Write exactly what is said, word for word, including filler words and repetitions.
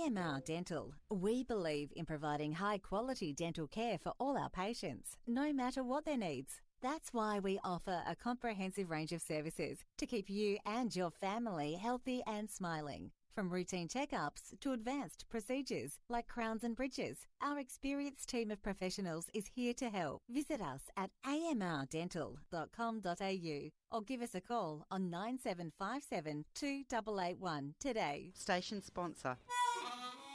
M R Dental. We believe in providing high-quality dental care for all our patients, no matter what their needs. That's why we offer a comprehensive range of services to keep you and your family healthy and smiling. From routine checkups to advanced procedures like crowns and bridges, our experienced team of professionals is here to help. Visit us at a m r dental dot com dot a u or give us a call on nine seven five seven two eight eight one today. Station sponsor.